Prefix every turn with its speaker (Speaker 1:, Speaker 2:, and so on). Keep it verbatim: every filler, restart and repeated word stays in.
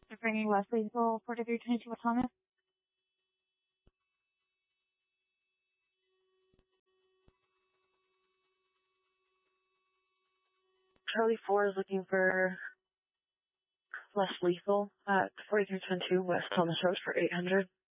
Speaker 1: They're bringing West Lethal, forty-three twenty-two with Thomas.
Speaker 2: Charlie four is looking for Less Lethal at forty-three twenty-two West Thomas Road for eight hundred.